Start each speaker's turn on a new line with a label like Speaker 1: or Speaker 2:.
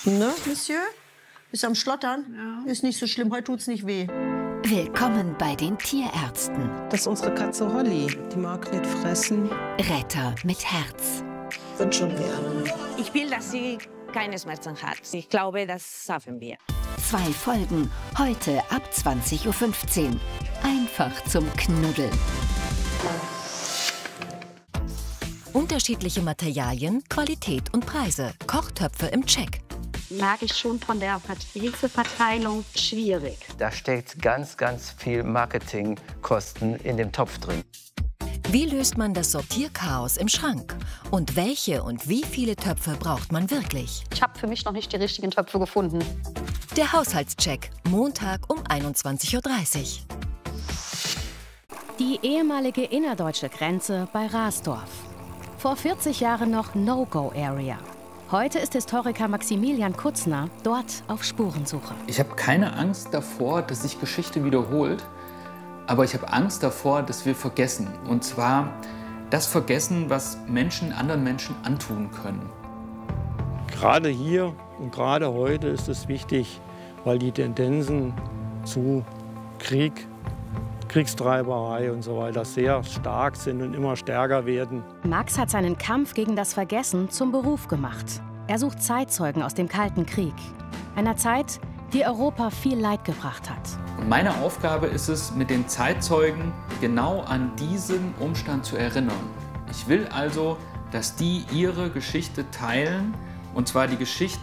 Speaker 1: Ne, Monsieur? Ist am Schlottern?
Speaker 2: Ja.
Speaker 1: Ist nicht so schlimm, heute tut's nicht weh.
Speaker 3: Willkommen bei den Tierärzten.
Speaker 4: Das ist unsere Katze Holly. Die mag nicht fressen.
Speaker 3: Retter mit Herz.
Speaker 4: Wird schon werden.
Speaker 2: Ich will, dass sie keine Schmerzen hat. Ich glaube, das schaffen wir.
Speaker 3: 2 Folgen, heute ab 20:15 Uhr. Einfach zum Knuddeln.
Speaker 5: Unterschiedliche Materialien, Qualität und Preise. Kochtöpfe im Check.
Speaker 6: Merke ich schon von der Hitzeverteilung schwierig.
Speaker 7: Da steckt ganz viel Marketingkosten in dem Topf drin.
Speaker 5: Wie löst man das Sortierchaos im Schrank? Und welche und wie viele Töpfe braucht man wirklich?
Speaker 6: Ich habe für mich noch nicht die richtigen Töpfe gefunden.
Speaker 5: Der Haushaltscheck, Montag um 21:30 Uhr.
Speaker 8: Die ehemalige innerdeutsche Grenze bei Rasdorf. Vor 40 Jahren noch No-Go-Area. Heute ist Historiker Maximilian Kutzner dort auf Spurensuche.
Speaker 9: Ich habe keine Angst davor, dass sich Geschichte wiederholt, aber ich habe Angst davor, dass wir vergessen. Und zwar das Vergessen, was Menschen anderen Menschen antun können.
Speaker 10: Gerade hier und gerade heute ist es wichtig, weil die Tendenzen zu Krieg, Kriegstreiberei und so weiter sehr stark sind und immer stärker werden.
Speaker 8: Max hat seinen Kampf gegen das Vergessen zum Beruf gemacht. Er sucht Zeitzeugen aus dem Kalten Krieg. Einer Zeit, die Europa viel Leid gebracht hat.
Speaker 9: Und meine Aufgabe ist es, mit den Zeitzeugen genau an diesen Umstand zu erinnern. Ich will also, dass die ihre Geschichte teilen, und zwar die Geschichte